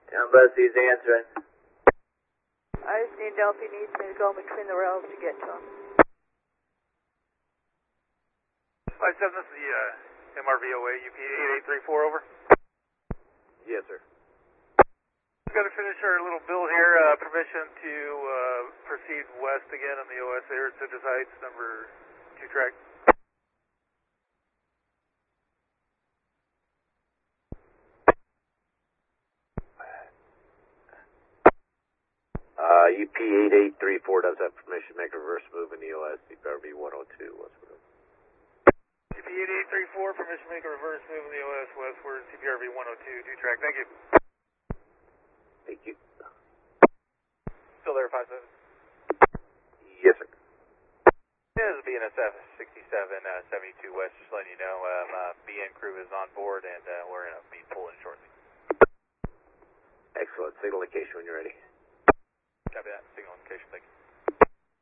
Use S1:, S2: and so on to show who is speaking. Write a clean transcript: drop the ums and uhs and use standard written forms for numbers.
S1: Busty's answering.
S2: I just need help. He needs me to go between the rails to get to him.
S3: 5-7, this is the MRVOA UP8834, over.
S1: Yes, sir.
S3: We've got to finish our little bill here. Permission to proceed west again on the OS Air Citrus Heights, number 2 track.
S1: UP8834 does have permission to make a reverse move in the OS, CPRV 102 westward.
S3: UP8834, permission to make a reverse move in the OS westward, CPRV 102, 2 track. Thank you.
S1: Thank you.
S3: Still there, 5-7?
S1: Yes, sir.
S3: This is BNSF 6772 West, just letting you know BN crew is on board and we're going to be pulling shortly.
S1: Excellent. Signal location when you're ready.
S3: Copy that. Signal location, thank you.